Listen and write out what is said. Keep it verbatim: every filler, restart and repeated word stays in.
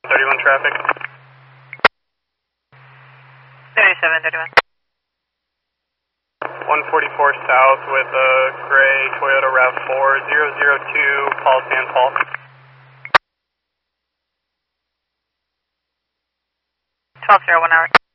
thirty-one traffic. thirty-seven, thirty-one. one forty-four south with a gray Toyota RAV four, zero zero two, Paul San Paul. twelve zero one hour.